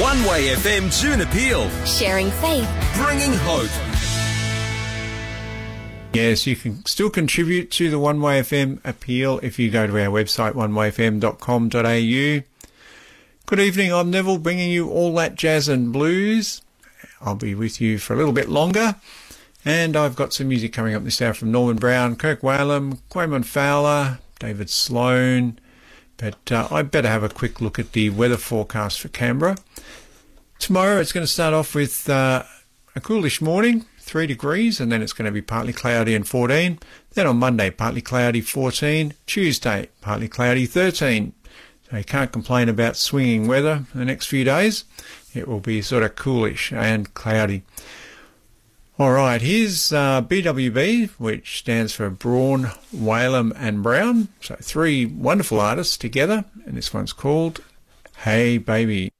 One Way FM June Appeal. Sharing faith. Bringing hope. Yes, you can still contribute to the One Way FM appeal if you go to our website, onewayfm.com.au. Good evening, I'm Neville, bringing you all that jazz and blues. I'll be with you for a little bit longer. And I've got some music coming up this hour from Norman Brown, Kirk Whalum, Quamon Fowler, David Sloan. But I better have a quick look at the weather forecast for Canberra. Tomorrow it's going to start off with a coolish morning, 3 degrees, and then it's going to be partly cloudy and 14. Then on Monday, partly cloudy, 14. Tuesday, partly cloudy, 13. So you can't complain about swinging weather the next few days. It will be sort of coolish and cloudy. All right, here's BWB, which stands for Braun, Whalum and Brown. So 3 wonderful artists together, and this one's called Hey Baby.